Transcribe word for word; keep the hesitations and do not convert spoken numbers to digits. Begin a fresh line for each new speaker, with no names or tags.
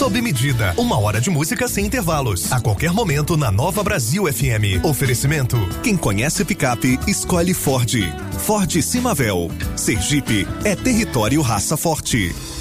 Sob medida, uma hora de música sem intervalos. A qualquer momento na Nova Brasil F M. Oferecimento. Quem conhece picape, escolhe Ford. Ford Simavel. Sergipe é território raça forte.